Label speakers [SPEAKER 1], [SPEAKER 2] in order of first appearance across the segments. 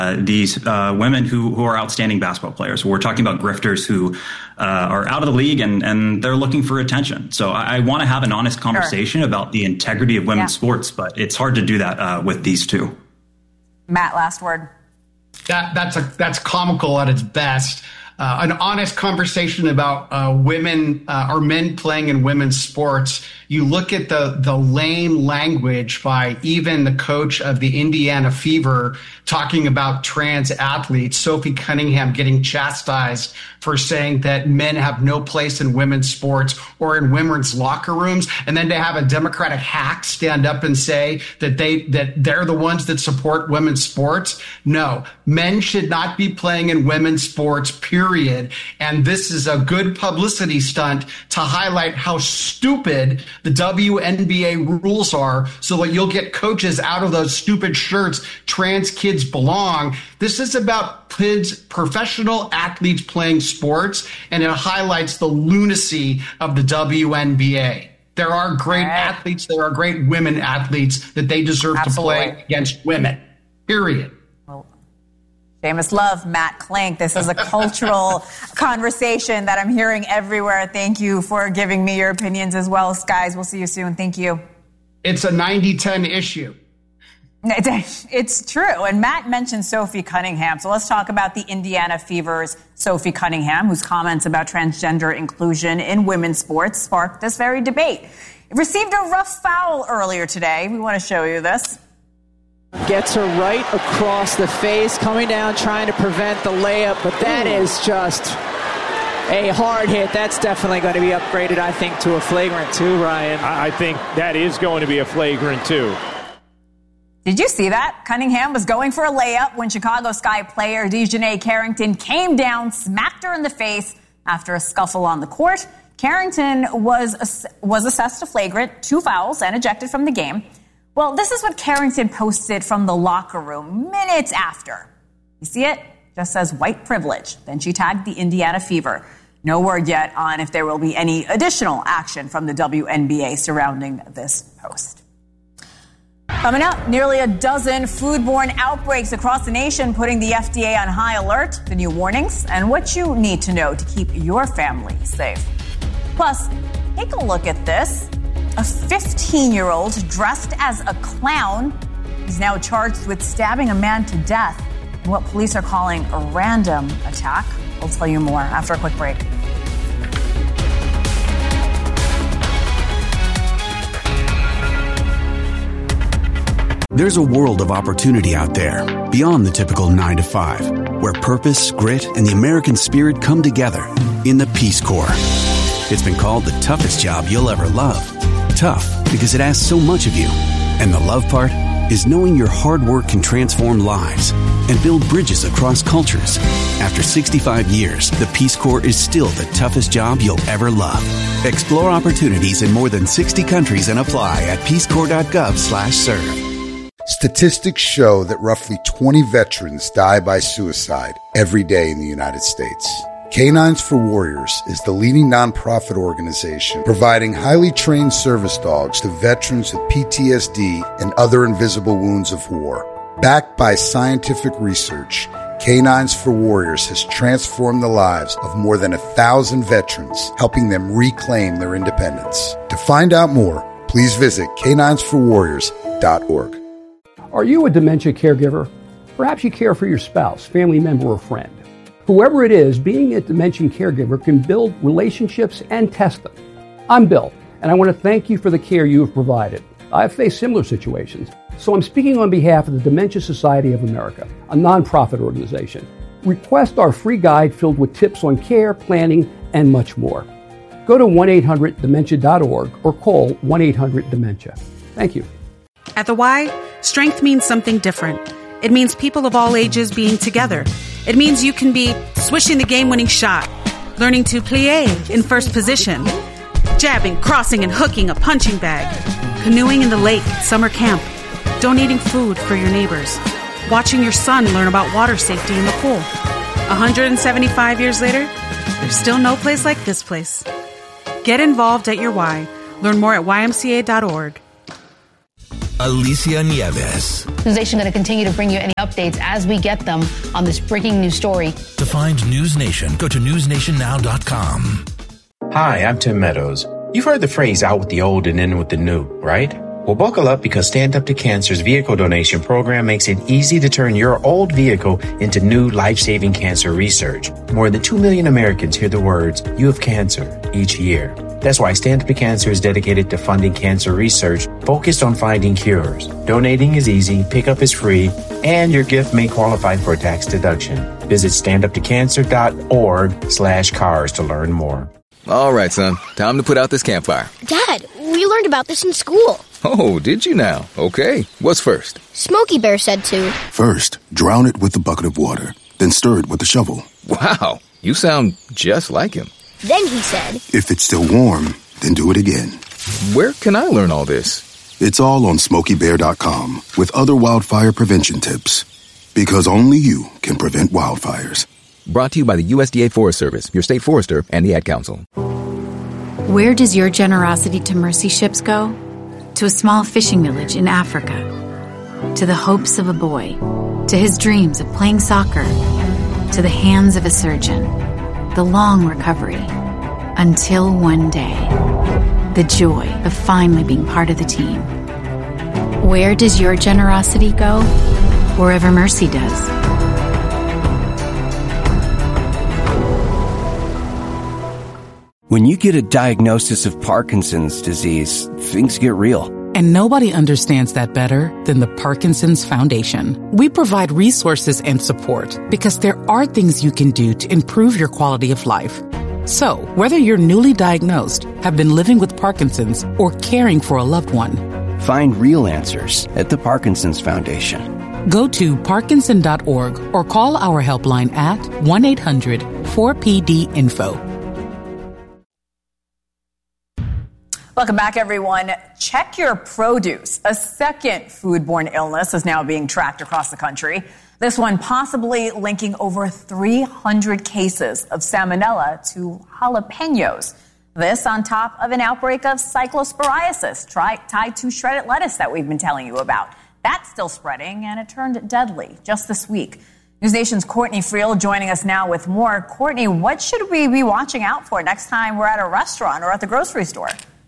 [SPEAKER 1] these women who are outstanding basketball players. We're talking about grifters who are out of the league and they're looking for attention. So I want to have an honest conversation about the integrity of women's sports, but it's hard to do that with these two.
[SPEAKER 2] Matt, last word.
[SPEAKER 3] That's comical at its best. An honest conversation about women or men playing in women's sports. You look at the lame language by even the coach of the Indiana Fever talking about trans athletes, Sophie Cunningham getting chastised for saying that men have no place in women's sports or in women's locker rooms. And then to have a Democratic hack stand up and say that they're the ones that support women's sports. No, men should not be playing in women's sports, period. And this is a good publicity stunt to highlight how stupid the WNBA rules are so that you'll get coaches out of those stupid shirts, trans kids belong. This is about kids, professional athletes playing sports, and it highlights the lunacy of the WNBA. There are great athletes, there are great women athletes that they deserve to play against women, period.
[SPEAKER 2] Famous love, Matt Klink. This is a cultural conversation that I'm hearing everywhere. Thank you for giving me your opinions as well. Guys, we'll see you soon. Thank you.
[SPEAKER 3] It's a 90-10 issue.
[SPEAKER 2] It's true. And Matt mentioned Sophie Cunningham. So let's talk about the Indiana Fever's Sophie Cunningham, whose comments about transgender inclusion in women's sports sparked this very debate. It received a rough foul earlier today. We want to show you this.
[SPEAKER 4] Gets her right across the face, coming down, trying to prevent the layup, but that is just a hard hit. That's definitely going to be upgraded, I think, to a flagrant 2, Ryan.
[SPEAKER 5] I think that is going to be a flagrant 2.
[SPEAKER 2] Did you see that? Cunningham was going for a layup when Chicago Sky player Dejanay Carrington came down, smacked her in the face after a scuffle on the court. Carrington was assessed a flagrant, 2 fouls, and ejected from the game. Well, this is what Carrington posted from the locker room minutes after. You see it? Just says white privilege. Then she tagged the Indiana Fever. No word yet on if there will be any additional action from the WNBA surrounding this post. Coming up, nearly a dozen foodborne outbreaks across the nation, putting the FDA on high alert, the new warnings, and what you need to know to keep your family safe. Plus, take a look at this. A 15-year-old dressed as a clown is now charged with stabbing a man to death in what police are calling a random attack. We'll tell you more after a quick break.
[SPEAKER 6] There's a world of opportunity out there beyond the typical 9-to-5, where purpose, grit, and the American spirit come together in the Peace Corps. It's been called the toughest job you'll ever love. Tough because it asks so much of you. And the love part is knowing your hard work can transform lives and build bridges across cultures. After 65 years, the Peace Corps is still the toughest job you'll ever love. Explore opportunities in more than 60 countries and apply at peacecorps.gov/serve.
[SPEAKER 7] Statistics show that roughly 20 veterans die by suicide every day in the United States. Canines for Warriors is the leading nonprofit organization providing highly trained service dogs to veterans with PTSD and other invisible wounds of war. Backed by scientific research, Canines for Warriors has transformed the lives of more than 1,000 veterans, helping them reclaim their independence. To find out more, please visit caninesforwarriors.org.
[SPEAKER 8] Are you a dementia caregiver? Perhaps you care for your spouse, family member, or friend. Whoever it is, being a dementia caregiver can build relationships and test them. I'm Bill, and I want to thank you for the care you have provided. I've faced similar situations, so I'm speaking on behalf of the Dementia Society of America, a nonprofit organization. Request our free guide filled with tips on care, planning, and much more. Go to 1-800-DEMENTIA.org or call 1-800-DEMENTIA. Thank you.
[SPEAKER 9] At the Y, strength means something different. It means people of all ages being together. It means you can be swishing the game-winning shot, learning to plie in first position, jabbing, crossing, and hooking a punching bag, canoeing in the lake at summer camp, donating food for your neighbors, watching your son learn about water safety in the pool. 175 years later, there's still no place like this place. Get involved at your Y. Learn more at ymca.org.
[SPEAKER 10] Alicia Nieves.
[SPEAKER 11] NewsNation going to continue to bring you any updates as we get them on this breaking news story.
[SPEAKER 10] To find NewsNation, go to newsnationnow.com.
[SPEAKER 12] Hi, I'm Tim Meadows. You've heard the phrase out with the old and in with the new, right? Well, buckle up because Stand Up to Cancer's vehicle donation program makes it easy to turn your old vehicle into new life-saving cancer research. More than 2 million Americans hear the words, "You have cancer," each year. That's why Stand Up to Cancer is dedicated to funding cancer research focused on finding cures. Donating is easy, pickup is free, and your gift may qualify for a tax deduction. Visit standuptocancer.org/cars to learn more.
[SPEAKER 13] All right, son. Time to put out this campfire.
[SPEAKER 14] Dad, we learned about this in school.
[SPEAKER 13] Oh, did you now? Okay. What's first?
[SPEAKER 14] Smokey Bear said to.
[SPEAKER 15] First, drown it with a bucket of water. Then stir it with a shovel.
[SPEAKER 13] Wow. You sound just like him.
[SPEAKER 14] Then he said.
[SPEAKER 15] If it's still warm, then do it again.
[SPEAKER 13] Where can I learn all this?
[SPEAKER 15] It's all on SmokeyBear.com with other wildfire prevention tips. Because only you can prevent wildfires.
[SPEAKER 13] Brought to you by the USDA Forest Service, your state forester, and the Ad Council.
[SPEAKER 16] Where does your generosity to mercy ships go? To a small fishing village in Africa. To the hopes of a boy. To his dreams of playing soccer. To the hands of a surgeon. The long recovery. Until one day. The joy of finally being part of the team. Where does your generosity go? Wherever mercy does.
[SPEAKER 17] When you get a diagnosis of Parkinson's disease, things get real.
[SPEAKER 18] And nobody understands that better than the Parkinson's Foundation. We provide resources and support because there are things you can do to improve your quality of life. So, whether you're newly diagnosed, have been living with Parkinson's, or caring for a loved one,
[SPEAKER 17] find real answers at the Parkinson's Foundation.
[SPEAKER 18] Go to parkinson.org or call our helpline at 1-800-4PD-INFO.
[SPEAKER 2] Welcome back, everyone. Check your produce. A second foodborne illness is now being tracked across the country. This one possibly linking over 300 cases of salmonella to jalapenos. This on top of an outbreak of cyclosporiasis tied to shredded lettuce that we've been telling you about. That's still spreading, and it turned deadly just this week. NewsNation's Courtney Friel joining us now with more. Courtney, what should we be watching out for next time we're at a restaurant or at the grocery store?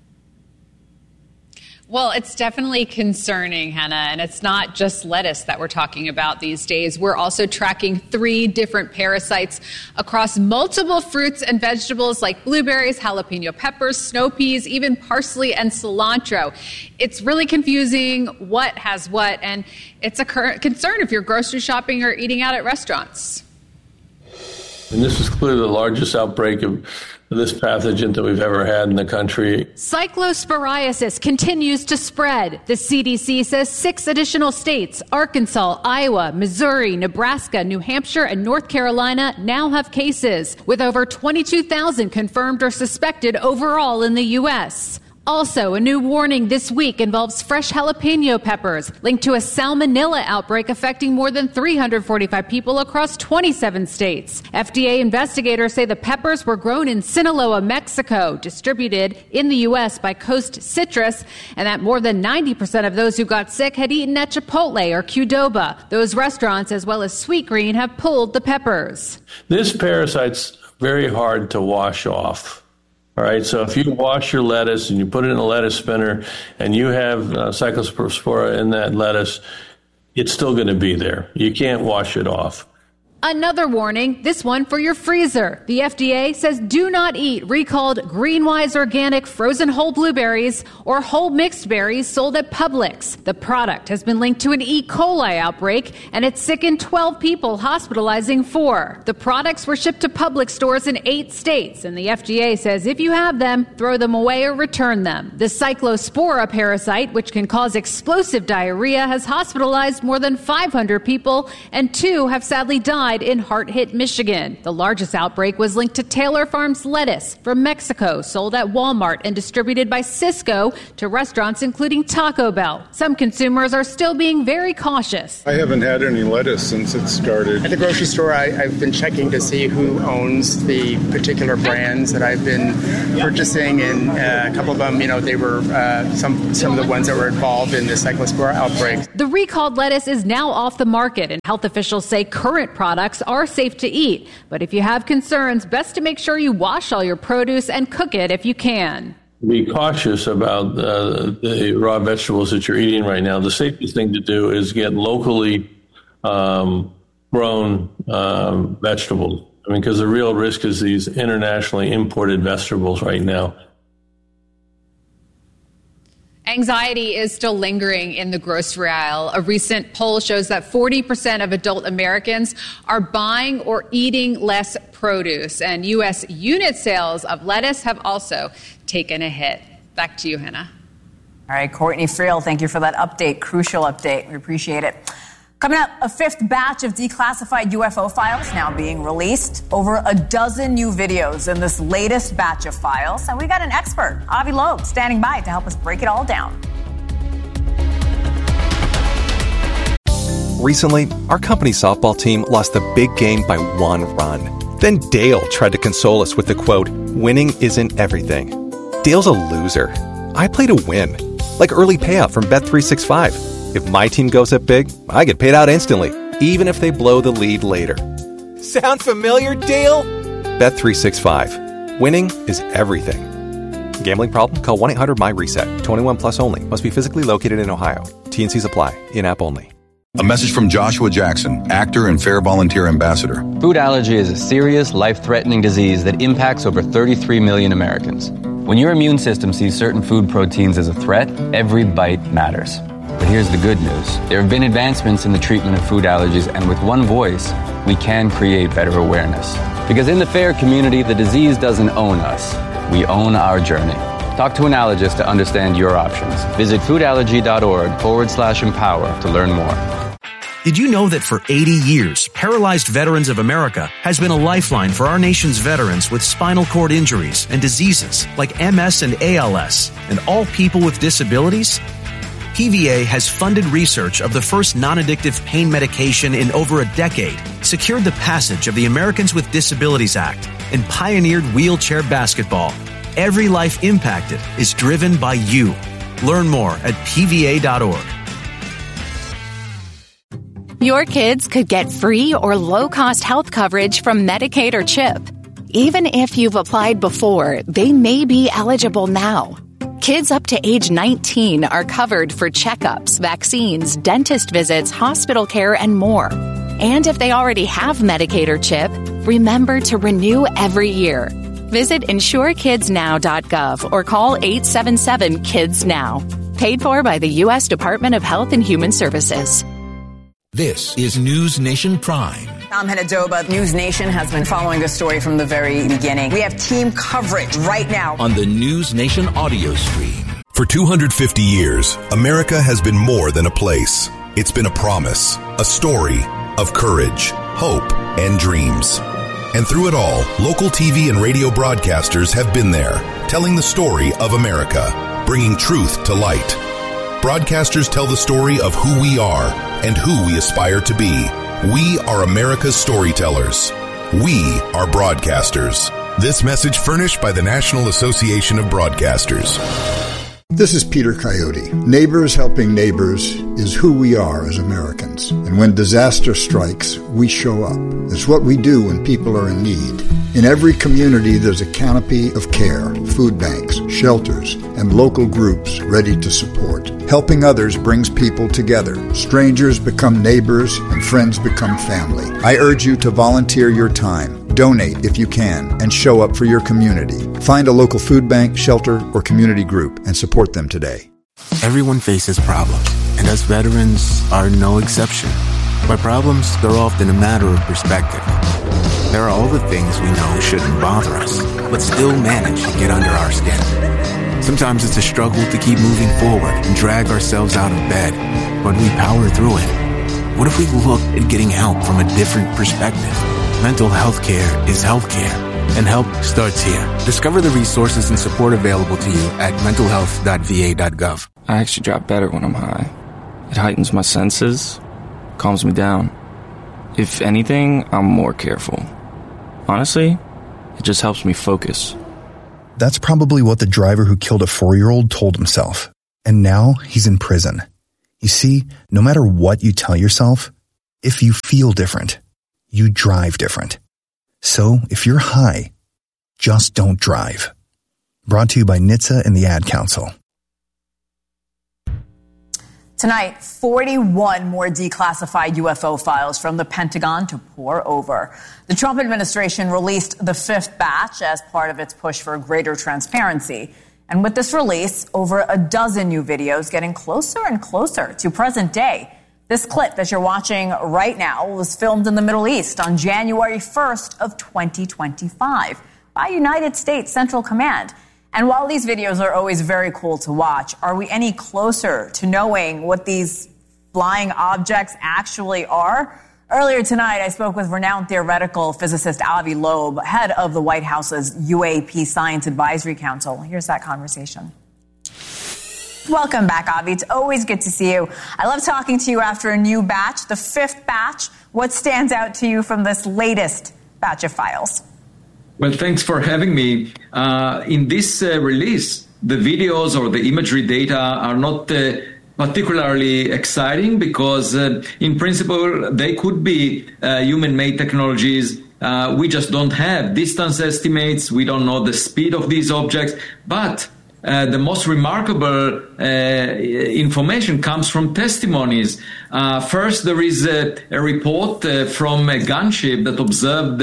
[SPEAKER 19] Well, it's definitely concerning, Hannah, and it's not just lettuce that we're talking about these days. We're also tracking 3 different parasites across multiple fruits and vegetables like blueberries, jalapeno peppers, snow peas, even parsley and cilantro. It's really confusing what has what, and it's a concern if you're grocery shopping or eating out at restaurants.
[SPEAKER 20] And this is clearly the largest outbreak of this pathogen that we've ever had in the country.
[SPEAKER 19] Cyclosporiasis continues to spread. The CDC says 6 additional states, Arkansas, Iowa, Missouri, Nebraska, New Hampshire, and North Carolina now have cases, with over 22,000 confirmed or suspected overall in the U.S. Also, a new warning this week involves fresh jalapeno peppers linked to a salmonella outbreak affecting more than 345 people across 27 states. FDA investigators say the peppers were grown in Sinaloa, Mexico, distributed in the U.S. by Coast Citrus, and that more than 90% of those who got sick had eaten at Chipotle or Qdoba. Those restaurants, as well as Sweetgreen, have pulled the peppers.
[SPEAKER 20] This parasite's very hard to wash off. All right, so if you wash your lettuce and you put it in a lettuce spinner and you have Cyclospora in that lettuce, it's still going to be there. You can't wash it off.
[SPEAKER 19] Another warning, this one for your freezer. The FDA says do not eat recalled Greenwise organic frozen whole blueberries or whole mixed berries sold at Publix. The product has been linked to an E. coli outbreak, and it sickened 12 people, hospitalizing 4. The products were shipped to Publix stores in 8 states, and the FDA says if you have them, throw them away or return them. The Cyclospora parasite, which can cause explosive diarrhea, has hospitalized more than 500 people, and 2 have sadly died died in hard-hit Michigan. The largest outbreak was linked to Taylor Farms lettuce from Mexico, sold at Walmart and distributed by Sysco to restaurants including Taco Bell. Some consumers are still being very cautious.
[SPEAKER 21] I haven't had any lettuce since it started.
[SPEAKER 22] At the grocery store, I've been checking to see who owns the particular brands that I've been purchasing, and a couple of them, they were some of the ones that were involved in the Cyclospora outbreak.
[SPEAKER 19] The recalled lettuce is now off the market, and health officials say current products are safe to eat. But if you have concerns, best to make sure you wash all your produce and cook it if you can.
[SPEAKER 20] Be cautious about the raw vegetables that you're eating right now. The safest thing to do is get locally grown vegetables. Because the real risk is these internationally imported vegetables right now.
[SPEAKER 23] Anxiety is still lingering in the grocery aisle. A recent poll shows that 40% of adult Americans are buying or eating less produce. And U.S. unit sales of lettuce have also taken a hit. Back to you, Hannah.
[SPEAKER 2] All right, Courtney Friel, thank you for that update. Crucial update. We appreciate it. Coming up, a fifth batch of declassified UFO files now being released. Over a dozen new videos in this latest batch of files. And we got an expert, Avi Loeb, standing by to help us break it all down.
[SPEAKER 24] Recently, our company softball team lost the big game by 1 run. Then Dale tried to console us with the quote, "Winning isn't everything." Dale's a loser. I play to win, like early payout from Bet365. If my team goes up big, I get paid out instantly, even if they blow the lead later. Sound familiar, Dale? Bet365. Winning is everything. Gambling problem? Call 1-800-MY-RESET. 21 plus only. Must be physically located in Ohio. T&Cs apply. In-app only.
[SPEAKER 25] A message from Joshua Jackson, actor and Fair Volunteer Ambassador.
[SPEAKER 26] Food allergy is a serious, life-threatening disease that impacts over 33 million Americans. When your immune system sees certain food proteins as a threat, every bite matters. But here's the good news. There have been advancements in the treatment of food allergies, and with one voice, we can create better awareness. Because in the FAIR community, the disease doesn't own us. We own our journey. Talk to an allergist to understand your options. Visit foodallergy.org/empower to learn more.
[SPEAKER 10] Did you know that for 80 years, Paralyzed Veterans of America has been a lifeline for our nation's veterans with spinal cord injuries and diseases like MS and ALS, and all people with disabilities? PVA has funded research of the first non-addictive pain medication in over a decade, secured the passage of the Americans with Disabilities Act, and pioneered wheelchair basketball. Every life impacted is driven by you. Learn more at pva.org.
[SPEAKER 27] Your kids could get free or low-cost health coverage from Medicaid or CHIP. Even if you've applied before, they may be eligible now. Kids up to age 19 are covered for checkups, vaccines, dentist visits, hospital care, and more. And if they already have Medicaid or CHIP, remember to renew every year. Visit insurekidsnow.gov or call 877-KIDS-NOW. Paid for by the U.S. Department of Health and Human Services.
[SPEAKER 10] This is News Nation Prime.
[SPEAKER 2] I'm Hannah Doba. News Nation has been following this story from the very beginning. We have team coverage right now
[SPEAKER 10] on the News Nation audio stream.
[SPEAKER 28] For 250 years, America has been more than a place. It's been a promise, a story of courage, hope, and dreams. And through it all, local TV and radio broadcasters have been there, telling the story of America, bringing truth to light. Broadcasters tell the story of who we are and who we aspire to be. We are America's storytellers. We are broadcasters. This message furnished by the National Association of Broadcasters.
[SPEAKER 7] This is Peter Coyote. Neighbors helping neighbors is who we are as Americans. And when disaster strikes, we show up. It's what we do when people are in need. In every community, there's a canopy of care, food banks, shelters, and local groups ready to support. Helping others brings people together. Strangers become neighbors, and friends become family. I urge you to volunteer your time. Donate if you can, and show up for your community. Find a local food bank, shelter, or community group and support them today.
[SPEAKER 29] Everyone faces problems, and us veterans are no exception. By problems, they're often a matter of perspective. There are all the things we know shouldn't bother us, but still manage to get under our skin. Sometimes it's a struggle to keep moving forward and drag ourselves out of bed, but we power through it. What if we looked at getting help from a different perspective? Mental health care is healthcare, and help starts here. Discover the resources and support available to you at mentalhealth.va.gov.
[SPEAKER 1] I actually drop better when I'm high. It heightens my senses, calms me down. If anything, I'm more careful. Honestly, it just helps me focus.
[SPEAKER 3] That's probably what the driver who killed a 4-year-old told himself. And now he's in prison. You see, no matter what you tell yourself, if you feel different, you drive different. So if you're high, just don't drive. Brought to you by NHTSA and the Ad Council.
[SPEAKER 2] Tonight, 41 more declassified UFO files from the Pentagon to pour over. The Trump administration released the 5th batch as part of its push for greater transparency. And with this release, over a dozen new videos getting closer and closer to present day. This clip that you're watching right now was filmed in the Middle East on January 1st of 2025 by United States Central Command. And while these videos are always very cool to watch, are we any closer to knowing what these flying objects actually are? Earlier tonight, I spoke with renowned theoretical physicist Avi Loeb, head of the White House's UAP Science Advisory Council. Here's that conversation. Welcome back, Avi. It's always good to see you. I love talking to you after a new batch, the 5th batch. What stands out to you from this latest batch of files?
[SPEAKER 4] Well, thanks for having me. In this release, the videos or the imagery data are not particularly exciting because, in principle, they could be human-made technologies. We just don't have distance estimates. We don't know the speed of these objects. But the most remarkable information comes from testimonies. First, there is a report from a gunship that observed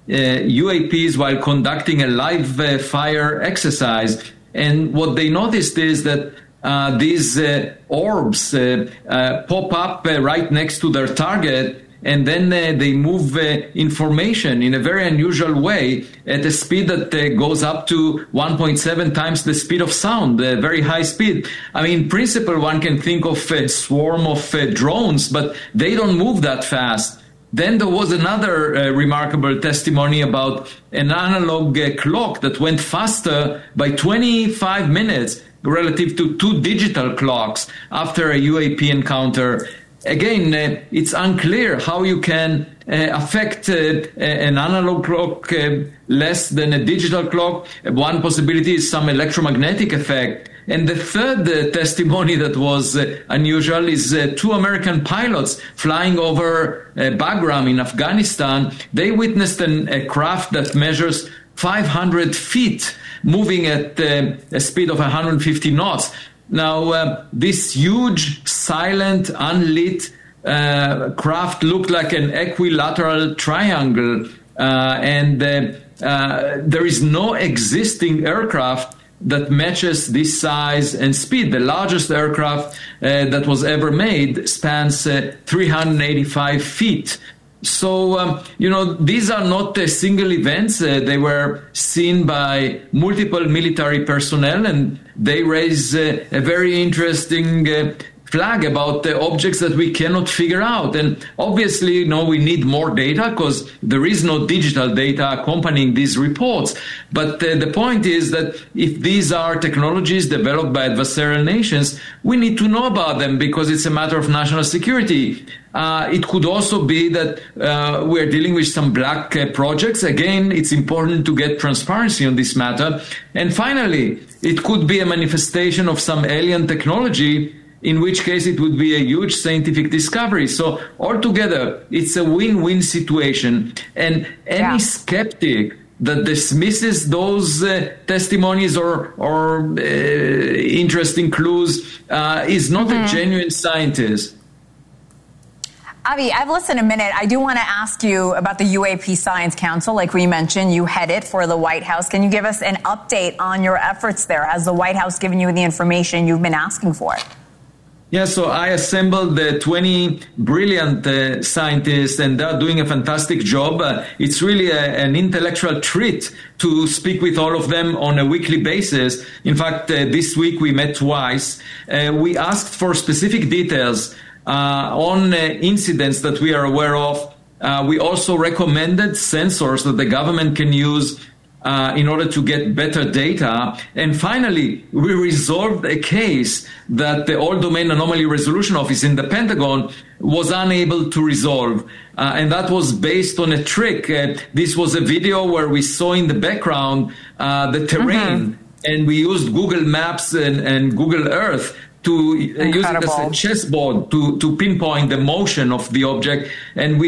[SPEAKER 4] UAPs while conducting a live fire exercise. And what they noticed is that these orbs pop up right next to their target, and then they move information in a very unusual way at a speed that goes up to 1.7 times the speed of sound, very high speed. I mean, in principle, one can think of a swarm of drones, but they don't move that fast. Then there was another remarkable testimony about an analog clock that went faster by 25 minutes relative to 2 digital clocks after a UAP encounter. Again, it's unclear how you can affect an analog clock less than a digital clock. One possibility is some electromagnetic effect. And the third testimony that was unusual is 2 American pilots flying over Bagram in Afghanistan. They witnessed a craft that measures 500 feet, moving at a speed of 150 knots. Now, this huge, silent, unlit craft looked like an equilateral triangle, and there is no existing aircraft that matches this size and speed. The largest aircraft that was ever made spans 385 feet. So, these are not single events. They were seen by multiple military personnel, and they raise a very interesting flag about the objects that we cannot figure out. And obviously, we need more data because there is no digital data accompanying these reports. But the point is that if these are technologies developed by adversarial nations, we need to know about them because it's a matter of national security. It could also be that we're dealing with some black projects. Again, it's important to get transparency on this matter. And finally, it could be a manifestation of some alien technology, in which case it would be a huge scientific discovery. So altogether, it's a win-win situation. And any skeptic that dismisses those testimonies or interesting clues is not a genuine scientist.
[SPEAKER 2] Avi, I've listened a minute. I do want to ask you about the UAP Science Council. Like we mentioned, you head it for the White House. Can you give us an update on your efforts there? Has the White House given you the information you've been asking for?
[SPEAKER 4] Yeah, so I assembled 20 brilliant scientists, and they're doing a fantastic job. It's really an intellectual treat to speak with all of them on a weekly basis. In fact, this week we met twice. We asked for specific details on incidents that we are aware of. We also recommended sensors that the government can use in order to get better data. And finally, we resolved a case that the All-Domain Anomaly Resolution Office in the Pentagon was unable to resolve. And that was based on a trick. This was a video where we saw in the background the terrain, and we used Google Maps and Google Earth to use it as a chessboard to pinpoint the motion of the object. And we